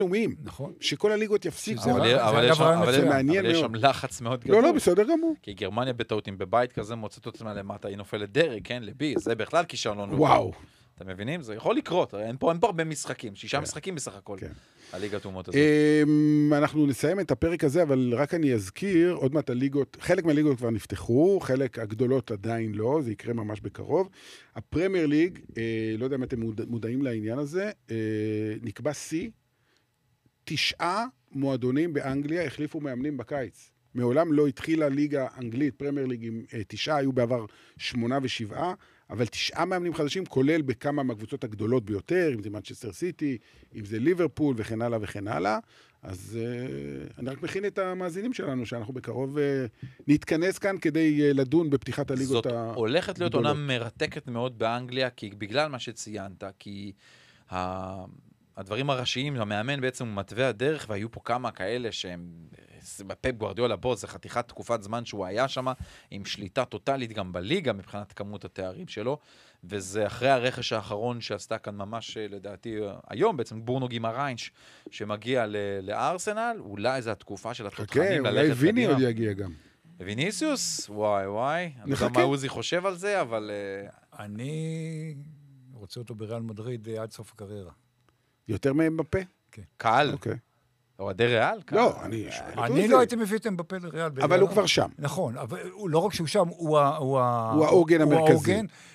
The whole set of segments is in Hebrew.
לאומיים. נכון. שכל הליגות יפסיק. אבל יש שם לחץ מאוד גדול. לא, בסדר גמור. כי גרמניה בטעות, אם בבית כזה מוצאת אותה למטה, היא נופלת דרג, כן, לבי, זה בכלל כישרון. וואו. אתם מבינים? זה יכול לקרות, אין פה הרבה משחקים, 6 משחקים בסך הכל. הליגת אומות הזאת. אנחנו נסיים את הפרק הזה, אבל רק אני אזכיר, עוד מעט הליגות, חלק מהליגות כבר נפתחו, חלק הגדולות עדיין לא, זה יקרה ממש בקרוב. הפרמייר ליג, לא יודע אם אתם מודעים לעניין הזה, נקבע C, 9 מועדונים באנגליה החליפו מאמנים בקיץ. מעולם לא התחילה ליגה אנגלית, פרמייר ליג עם 9, היו בעבר 8 ו7, אבל 9 מאמנים חדשים, כולל בכמה מהקבוצות הגדולות ביותר, אם זה מנצ'סטר סיטי, אם זה ליברפול וכן הלאה וכן הלאה. אז אני רק מכין את המאזינים שלנו, שאנחנו בקרוב נתכנס כאן כדי לדון בפתיחת הליגות הגדולות. זאת הולכת להיות עונה מרתקת מאוד באנגליה, כי בגלל מה שציינת, כי הדברים הראשיים, המאמן בעצם הוא מטבע הדרך, והיו פה כמה כאלה שהם, בפפ גוארדיולה בוס, זה חתיכת תקופת זמן שהוא היה שם, עם שליטה טוטלית גם בליגה, מבחינת כמות התארים שלו, וזה אחרי הרכש האחרון שעשתה כאן ממש, לדעתי, היום בעצם, בורנו גימריינש, שמגיע לארסנל, אולי זו התקופה של התותחנים ללכת אולי ויני עוד יגיע גם. ויניסיוס? וואי. אני יודע מה עוזי חושב על זה, אבל אני רוצה אותו בריאל מדריד עד סוף הקריירה. יותר מהם בפה? כן. קהל? אוקיי. אוהדי ריאל? לא, אני לא הייתי מביא אותם בפה לריאל. אבל הוא כבר שם. נכון, אבל לא רק שהוא שם, הוא העוגן המרכזי.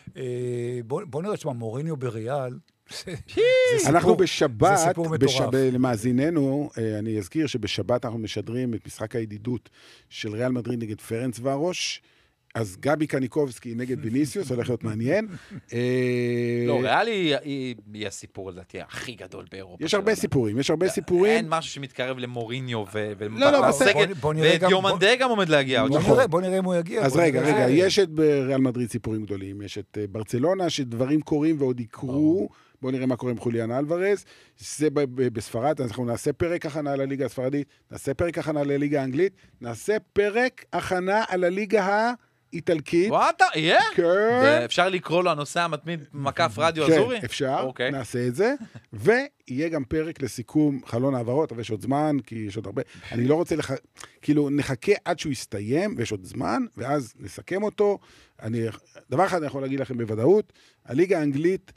בוא נראה שמה, מוריניו בריאל, אנחנו בשבת, למאזיננו, אני אזכיר שבשבת אנחנו משדרים את משחק הידידות של ריאל מדריד נגד פרנץ ורוש, אז גבי קניקובסקי נגד ויניסיוס, הולך להיות מעניין. לא, ריאל היא הסיפור, לדעתי, הכי גדול באירופה. יש הרבה סיפורים. אין משהו שמתקרב למוריניו ודיומנדה גם עומד להגיע. בוא נראה אם הוא יגיע. אז רגע, יש את ריאל מדריד סיפורים גדולים, יש את ברצלונה, שדברים קורים ועוד יקרו, בוא נראה מה קורה עם חוליאן אלוורז, זה בספרד, אנחנו נעשה פרק הכנה לליגה הספרדית, נעשה פרק הכנה לליגה האנגלית, נעשה פרק הכנה על הליגה איטלקית. וואטה, יהיה? כן. אפשר לקרוא לו הנושא המתמיד מקף רדיו אזורי? כן, אפשר, נעשה את זה. ויהיה גם פרק לסיכום חלון העברות, אבל יש עוד זמן, כי יש עוד הרבה. אני לא רוצה כאילו נחכה עד שהוא יסתיים, ויש עוד זמן, ואז נסכם אותו. דבר אחד אני יכול להגיד לכם בוודאות, הליגה האנגלית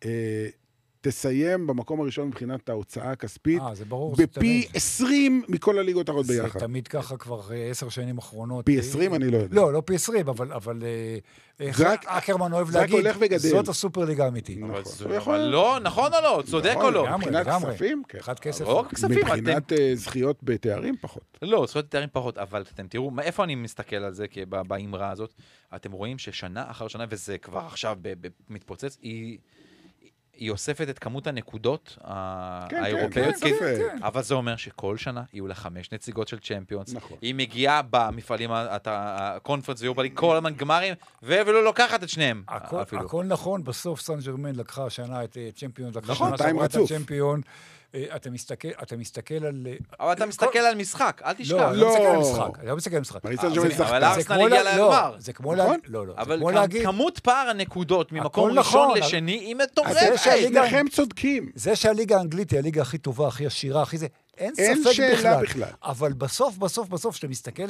תסיים במקום הראשון מבחינת ההוצאה הכספית, בפי 20 מכל הליגות הרעות ביחד. זה תמיד ככה כבר 10 שנים אחרונות. פי 20 אני לא יודע. לא פי 20, אבל אקרמן אוהב להגיד, זאת הסופר ליגה האמיתית. אבל לא, נכון או לא? צודק או לא? מבחינת כספים, כן. מבחינת זכיות בתארים פחות. לא, זכיות בתארים פחות, אבל אתם תראו, איפה אני מסתכל על זה באמרה הזאת? אתם רואים ששנה אחר שנה, וזה כבר עכשיו מתפוצץ, היא אוספת את כמות הנקודות האירופאיות, אבל זה אומר שכל שנה יהיו לה 5 נציגות של צ'מפיונס. היא מגיעה במפעלים הקונפרנס ויורבה ליג, כל הזמן גמרים, ולא לוקחת את שניהם. הכל נכון, בסוף סן ז'רמן לקחה השנה את צ'מפיונס, לקחה שנה שעברה את הצ'מפיון. אתה מסתכל על... אבל אתה מסתכל על משחק, אל תשכח. לא, לא מסתכל על משחק. אבל ארסנל הגיע לגמר. זה כמו להגיד... אבל כמות פער הנקודות ממקום ראשון לשני היא מטורפת. לכם צודקים. זה שהליגה האנגלית היא הליגה הכי טובה, הכי עשירה, הכי זה, אין ספק בכלל. אבל בסוף, שאתה מסתכל...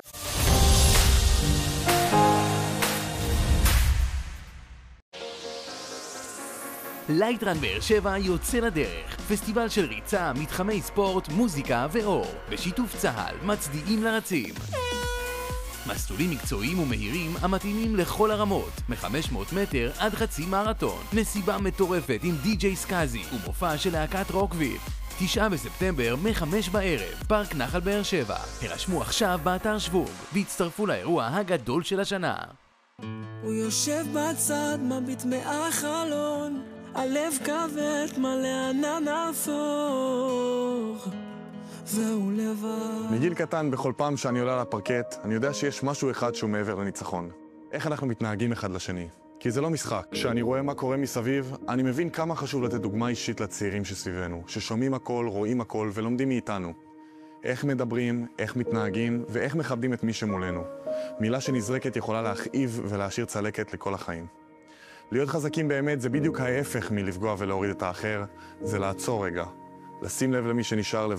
לייטרן באר שבע יוצא לדרך, פסטיבל של ריצה, מתחמי ספורט, מוזיקה ואור, בשיתוף צהל, מצדיעים לרצים. מסלולים מקצועיים ומהירים המתאימים לכל הרמות, מ-500 מטר עד חצי מרתון, מסיבה מטורפת עם די.ג'יי סקאזי ומופע של להקת רוקוויל. 9 בספטמבר מ-5 בערב, פארק נחל באר שבע. הרשמו עכשיו באתר שוג והצטרפו לאירוע הגדול של השנה. הוא יושב בצד, מביט מהחלון, הלב כבד מלא ענן אפור, והוא לבד. מגיל קטן, בכל פעם שאני עולה לפרקט, אני יודע שיש משהו אחד שהוא מעבר לניצחון. איך אנחנו מתנהגים אחד לשני. כי זה לא משחק. כשאני רואה מה קורה מסביב, אני מבין כמה חשוב לתת דוגמה אישית לצעירים שסביבנו, ששומעים הכל, רואים הכל ולומדים מאיתנו. איך מדברים, איך מתנהגים ואיך מכבדים את מי שמולנו. מילה שנזרקת יכולה להכאיב ולהשאיר צלקת לכל החיים. להיות חזקים באמת זה בדיוק ההפך מלפגוע ולהוריד את האחר, זה לעצור רגע. לשים לב למי שנשאר לבד.